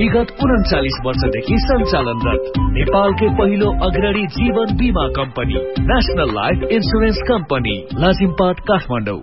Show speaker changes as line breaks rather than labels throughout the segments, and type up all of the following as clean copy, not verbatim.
विगत 39 वर्षदेखि सञ्चालनरत नेपालकै पहिलो अग्रणी जीवन बीमा company national life insurance company Lazimpat Kathmandu.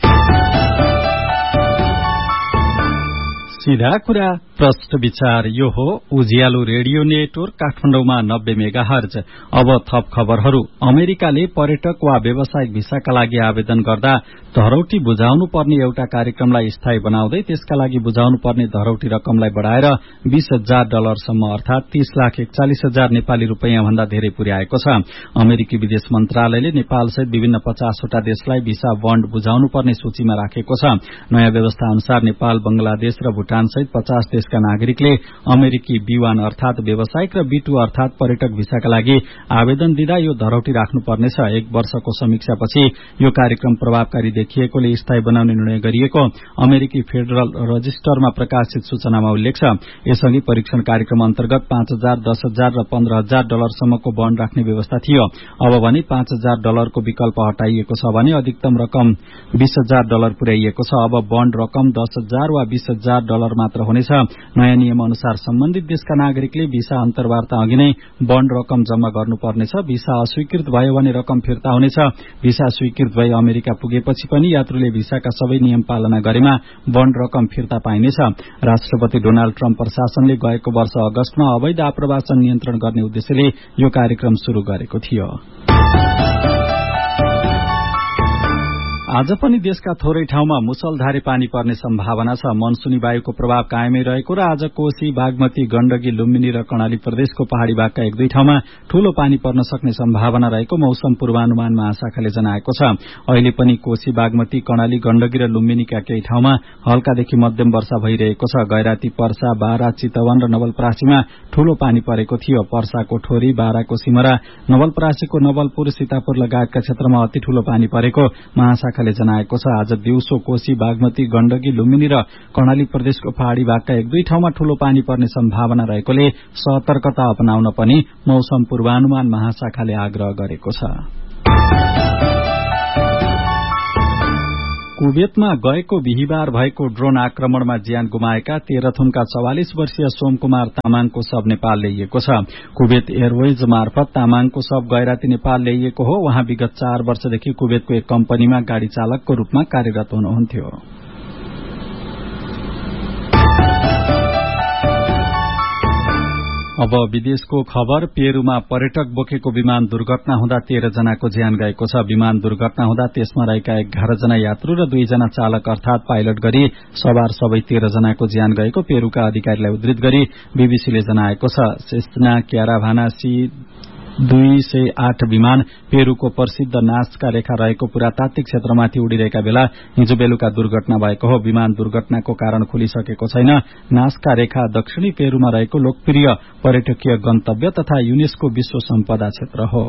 सीधा कुरा प्रश्न विचार यो हो उज्यालो रेडियो नेटवर्क काठमाडौँमा 90 मेगाहर्ज। अब थप खबरहरू। अमेरिकाले पर्यटक वा व्यावसायिक भिसाका लागि आवेदन गर्दा धरौटी बुझाउनु पर्ने एउटा कार्यक्रमलाई स्थायी बनाउँदै त्यसका लागि बुझाउनु पर्ने धरौटी रकमलाई बढ़ाएर $20,000 सम्म अर्थात 30,41,000 नेपाली रुपैयाँ भन्दा धेरै पुर्याएको छ। अमेरिकी विदेश मन्त्रालयले नेपाल सहित विभिन्न 50 वटा देशलाई भिसा बन्ड बुझाउनु पर्ने सूचीमा राखेको छ। नयाँ व्यवस्था अनुसार नेपाल, बंगलादेश र भूटान सहित 50 देशका नागरिकले अमेरिकी B1 अर्थात व्यावसायिक र B2 अर्थात पर्यटक भिसाका लागि आवेदन दिँदा यो धरौटी राख्नुपर्नेछ। 1 वर्षको समीक्षापछि यो कार्यक्रम प्रभावकारी देखिएकोले स्थायी बनाउने निर्णय गरिएको अमेरिकी फेडरल रजिस्टरमा प्रकाशित सूचनामा उल्लेख छ। यसअघि परीक्षण कार्यक्रम अन्तर्गत $5,000, $10,000 र $15,000 सम्मको बन्ड राख्ने व्यवस्था थियो। अब भने $5,000 को विकल्प हटाइएको छ भने अधिकतम रकम $20,000 पुर्याइएको छ। अब बन्ड रकम $10,000 वा $20,000 मात्र हुनेछ। नयाँ नियम अनुसार सम्बन्धित देशका नागरिकले भिसा अन्तर्वार्ता अघि नै बन्ड रकम जम्मा गर्नुपर्नेछ। भिसा अस्वीकृत भयो भने रकम फिर्ता हुनेछ। भिसा स्वीकृत भई अमेरिका पुगेपछि पनि यात्रुले भिसाका सबै नियम पालना गरेमा बन्ड रकम फिर्ता पाइनेछ। राष्ट्रपति डोनाल्ड ट्रम्प प्रशासनले गएको वर्ष अगस्तमा अवैध आप्रवासन नियन्त्रण गर्ने उद्देश्यले यो कार्यक्रम शुरू गरेको थियो। आज पनि देशका थोरै ठाउँमा मुसलधारे पानी पर्ने सम्भावना छ। मनसुनी वायुको प्रभाव कायमै रहेको र आज कोशी, बागमती, गण्डकी, लुम्बिनी र कर्णाली प्रदेशको पहाड़ी भागका 1-2 ठाउँमा ठूलो पानी पर्न सक्ने सम्भावना रहेको मौसम पूर्वानुमान महाशाखाले जनाएको छ। अहिले पनि कोशी, बागमती, कर्णाली, गण्डकी र लुम्बिनीका केही ठाउँमा हल्कादेखि मध्यम वर्षा भइरहेको छ। गैराती, पर्सा, बारा, चितवन र नवलपरासीमा ठूलो पानी परेको थियो। पर्साको ठोरी, बाराको सिमरा, नवलपरासीको नवलपुर, सीतापुर लगायतका क्षेत्रमा अति ठूलो पानी परेको महाशाखा जनाएको छ। आज दिउँसो कोशी, बागमती, गण्डकी, लुम्बिनी र कर्णाली प्रदेशको पहाड़ी भागका 1-2 ठाउँमा ठूलो पानी पर्ने सम्भावना रहेकोले सतर्कता अपनाउन पनि मौसम पूर्वानुमान महाशाखाले आग्रह गरेको छ। कुवेतमा गएको बिहिबार भएको ड्रोन आक्रमणमा ज्यान गुमाएका तेह्रथुमका 44 वर्षीय सोमकुमार तामाङको शव नेपाल ल्याइएको छ। कुवेत एयरवेज मार्फत तामाङको शव गैराती नेपाल ल्याइएको हो। उहाँ विगत 4 वर्षदेखि कुवेतको एक कम्पनीमा गाड़ी चालकको रूपमा कार्यरत हुनुहुन्थ्यो। अब विदेशको खबर। पेरूमा पर्यटक बोकेको विमान दुर्घटना हुँदा 13 जनाको ज्यान गएको छ। विमान दुर्घटना हुँदा त्यसमा रहेका 11 जना यात्रु र 2 जना चालक अर्थात पाइलट गरी सवार सबै 13 जनाको ज्यान गएको पेरूका अधिकारीलाई उद्धृत गरी बीबीसीले जनाएको छ। सेस्ना क्याराभाना C-208 विमान पेरूको प्रसिद्ध नास्का रेखा रहेको पुरातात्विक क्षेत्रमाथि उडिरहेका बेला हिजो बेलुका दुर्घटना भएको हो। विमान दुर्घटनाको कारण खुलिसकेको छैन। नास्का रेखा दक्षिणी पेरूमा रहेको लोकप्रिय पर्यटकीय गन्तव्य तथा युनेस्को विश्व सम्पदा क्षेत्र हो।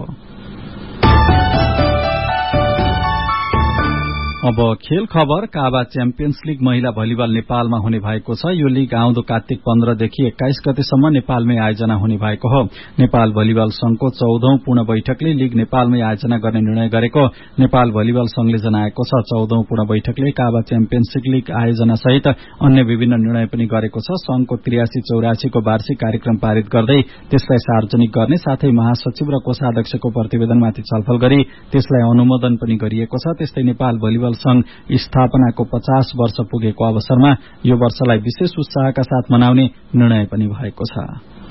अब खेल खबर। काबा च्याम्पियन्स लीग महिला भलिबल नेपालमा हुने भएको छ। यो लीग आउँदो कार्तिक 15 देखि 21 गतेसम्म नेपालमै आयोजना हुने भएको हो। नेपाल भलिबल संघको 14औं पूर्ण बैठकले लीग नेपालमै आयोजना गर्ने निर्णय गरेको नेपाल भलिबल संघले जनाएको छ। 14औं पूर्ण बैठकले काबा च्याम्पियनशीप लीग आयोजना सहित अन्य विभिन्न निर्णय पनि गरेको छ। संघको 83-84 को वार्षिक कार्यक्रम पारित गर्दै त्यसलाई सार्वजनिक गर्ने साथै महासचिव र कोषाध्यक्षको प्रतिवेदनमाथि छलफल गरी त्यसलाई अनुमोदन पनि गरिएको छ। त्यस्तै नेपाल भलिबल संघ स्थापनाको 50 वर्ष पुगेको अवसरमा यो वर्षलाई विशेष उत्साहका साथ मनाउने निर्णय पनि भएको छ।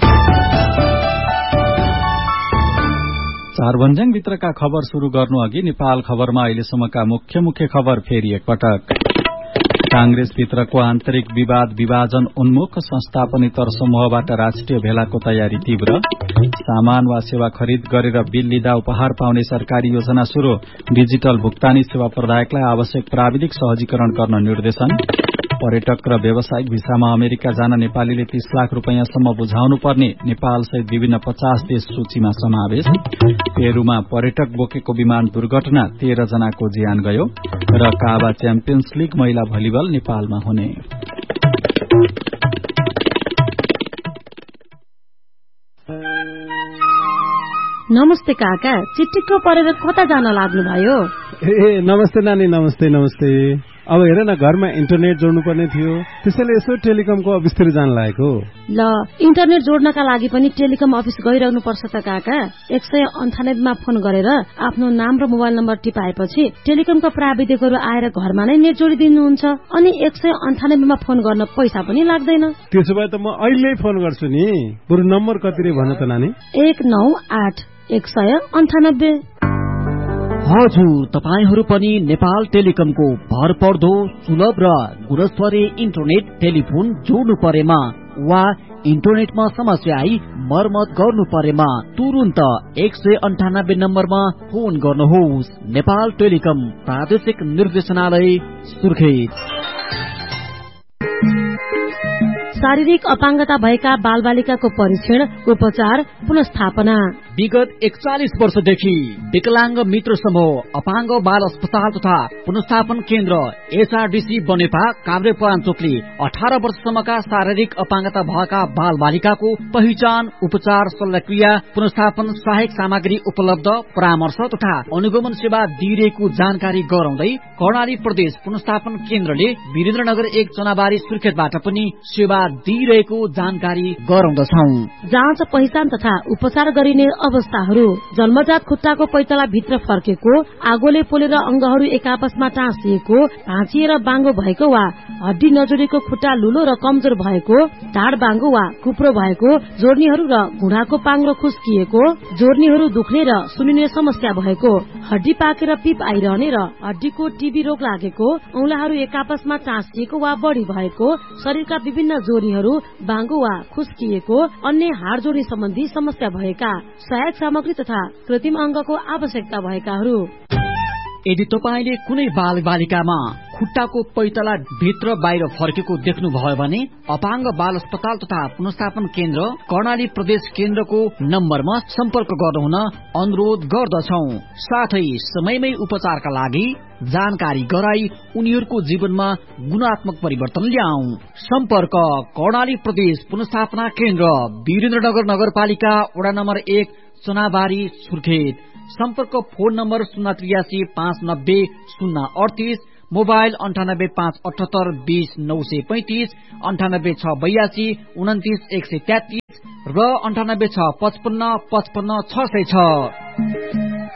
चारभन्ज्याङ भित्रका खबर शुरू गर्नु अघि नेपाल खबरमा अहिलेसम्मका मुख्य खबर फेरि एकपटक। कांग्रेस भित्रको आन्तरिक विवाद विभाजन उन्मुख, संस्थापनेतर समूहबाट राष्ट्रिय भेलाको तयारी तीव्र। सामान वा सेवा खरिद गरेर बिल लिँदा उपहार पाउने सरकारी योजना शुरू। डिजिटल भुक्तानी सेवा प्रदायकलाई आवश्यक प्राविधिक सहजीकरण गर्न निर्देशन। पर्यटक र व्यावसायिक भिसामा अमेरिका जान नेपालीले 30 लाख रुपैयाँसम्म बुझाउनु पर्ने नेपाल सहित विभिन्न 50 देश सूचीमा समावेश। पेरूमा पर्यटक बोकेको विमान दुर्घटना 13 जनाको ज्यान गयो र काबा च्याम्पियन्स लीग महिला भलिबल नेपालमा हुने।
नमस्ते काका, चिट्टिको परेर कता जान लाग्नुभयो?
नमस्ते नानी, नमस्ते। अब हेर न घरमा इन्टरनेट जोड्नु पर्ने थियो, त्यसैले यसो टेलिकमको अफिसतिर जान लागेको।
ल इन्टरनेट जोड्नका लागि पनि टेलिकम अफिस गइरहनु पर्छ त काका। 198 मा फोन गरेर आफ्नो नाम र मोबाइल नम्बर टिपाएपछि टेलिकमका प्राविधिकहरू आएर घरमा नै नेट जोडिदिनुहुन्छ। अनि 198 मा फोन गर्न पैसा पनि लाग्दैन।
त्यसो भए त म अहिले फोन गर्छु नि। बरु नम्बर कति रे भन त नानी?
198-198।
हजुर, तपाईहरू पनि नेपाल टेलिकमको भरपर्दो सुलभ र गुणस्तरीय इन्टरनेट टेलिफोन जोड्नु परेमा वा इन्टरनेटमा समस्या आई मर्मत गर्नु परेमा तुरुन्त 198 नम्बरमा फोन गर्नुहोस्। नेपाल टेलिकम प्रादेशिक निर्देशनालय सुर्खेत।
शारीरिक अपाङ्गता भएका बालबालिकाको परीक्षण, उपचार, पुनस्थापना।
विगत 41 वर्षदेखि विकलाङ्ग मित्र समूह अपाङ्ग बाल अस्पताल तथा पुनस्थापन केन्द्र एसआरडीसी बनेपा काभ्रेपराञ्चोकले 18 वर्षसम्मका शारीरिक अपाङ्गता भएका बाल बालिकाको पहिचान, उपचार, शल्यक्रिया, पुनस्थापन, सहायक सामग्री उपलब्ध, परामर्श तथा अनुगमन सेवा दिइरहेको जानकारी गराउँदै कर्णाली प्रदेश पुनस्थापन केन्द्रले वीरेन्द्रनगर 1 चनाबारी सुर्खेतबाट पनि सेवा दिइरहेको जानकारी गराउँदछौं।
जाँच, पहिचान तथा उपचार गरिने अवस्थाहरू: जन्मजात खुट्टाको पैताला भित्र फर्केको, आगोले पोलेर अंगहरू एक आपसमा टाँसिएको, भाँचिएर बाङ्गो भएको वा हड्डी नजोडेको खुट्टा लुलो र कमजोर भएको, ढाड बाङ्गो वा कुप्रो भएको, जोर्नीहरू र घुँडाको पाङ्रो खुस्किएको, जोर्नीहरू दुख्ने र सुनिने समस्या भएको, हड्डी पाकेर पिप आइरहने र हड्डीको टिबी रोग लागेको, औंलाहरू एक आपसमा टाँसिएको वा बढी भएको, शरीरका विभिन्न जोर्नीहरू बाङ्गो वा खुस्किएको, अन्य हाड जोड्ने सम्बन्धी समस्या भएका, सहायक सामग्री तथा कृत्रिम अंगको आवश्यकता भएकाहरू।
यदि तपाईले कुनै बाल बालिकामा खुट्टाको पैताला भित्र बाहिर फर्केको देख्नुभयो भने अपाङ्ग बाल अस्पताल तथा पुनस्थापन केन्द्र कर्णाली प्रदेश केन्द्रको नम्बरमा सम्पर्क गर्नुहुन अनुरोध गर्दछौ। साथै समयमै उपचारका लागि जानकारी गराई उनीहरूको जीवनमा गुणात्मक परिवर्तन ल्याऊ। सम्पर्क कर्णाली प्रदेश पुनस्थापना केन्द्र, वीरेन्द्रनगर नगरपालिका, वडा नम्बर 1 चनाबारी सुर्खेत। सम्पर्क फोन नम्बर 083 590 038, मोबाइल 98 578 20 935, 98 682 29 133 र 98 655 55 606।